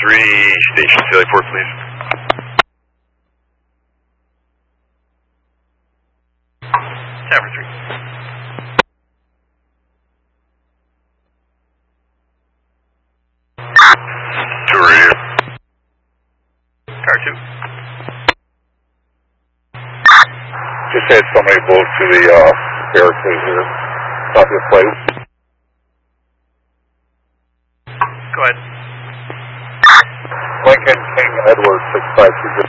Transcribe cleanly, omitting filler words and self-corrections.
3, station Philly Port, please. Tower 3. Tower 2. Just had somebody move to the barricade here. Stop your place. Go ahead. Lincoln King Edward 6520.